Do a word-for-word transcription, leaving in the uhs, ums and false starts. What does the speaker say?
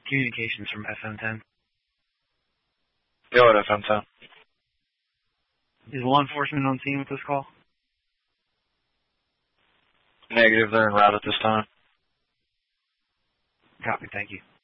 communications from F M ten. Go at F M ten. Is law enforcement on scene with this call? Negative, they're en route at this time. Copy, thank you.